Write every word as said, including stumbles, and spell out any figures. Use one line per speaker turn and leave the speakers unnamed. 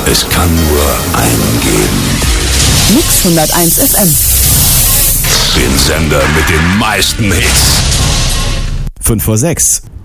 Es kann nur einen geben.
Mix hunderteins F M.
Den Sender mit den meisten Hits.
fünf vor sechs.